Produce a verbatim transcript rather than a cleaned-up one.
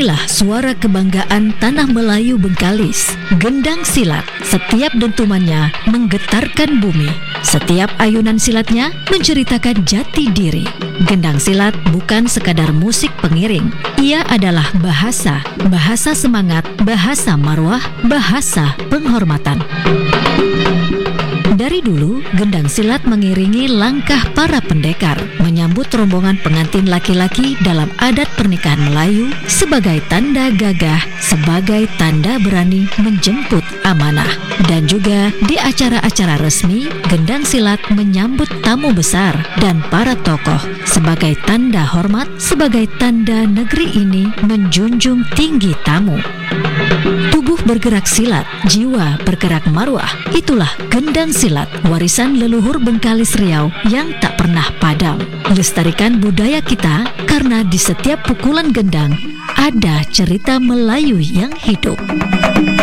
Inilah suara kebanggaan tanah Melayu Bengkalis. Gendang silat, setiap dentumannya menggetarkan bumi. Setiap ayunan silatnya menceritakan jati diri. Gendang silat bukan sekadar musik pengiring. Ia adalah bahasa, bahasa semangat, bahasa marwah, bahasa penghormatan. Dari dulu, gendang silat mengiringi langkah para pendekar menyambut rombongan pengantin laki-laki dalam adat pernikahan Melayu sebagai tanda gagah, sebagai tanda berani menjemput amanah. Dan juga di acara-acara resmi, gendang silat menyambut tamu besar dan para tokoh sebagai tanda hormat, sebagai tanda negeri ini menjunjung tinggi tamu. Tubuh bergerak silat, jiwa bergerak marwah. Itulah gendang silat, warisan leluhur Bengkalis Riau yang tak pernah padam. Lestarikan budaya kita, karena di setiap pukulan gendang ada cerita Melayu yang hidup.